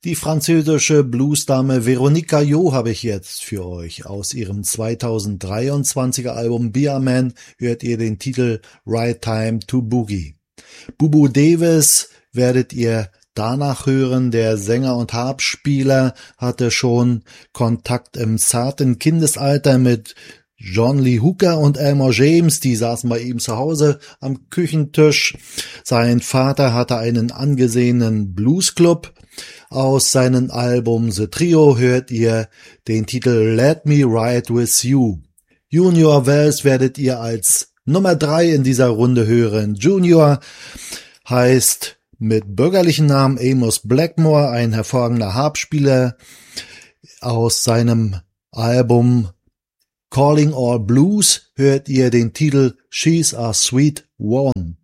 Die französische Bluesdame Veronica Jo habe ich jetzt für euch. Aus ihrem 2023er Album Be A Man hört ihr den Titel Right Time to Boogie. Bubu Davis werdet ihr danach hören. Der Sänger und Harpspieler hatte schon Kontakt im zarten Kindesalter mit John Lee Hooker und Elmore James, die saßen bei ihm zu Hause am Küchentisch. Sein Vater hatte einen angesehenen Bluesclub. Aus seinem Album The Trio hört ihr den Titel Let Me Ride With You. Junior Wells werdet ihr als Nummer 3 in dieser Runde hören. Junior heißt mit bürgerlichen Namen Amos Blackmore, ein hervorragender Harpspieler. Aus seinem Album Calling All Blues hört ihr den Titel She's a Sweet One.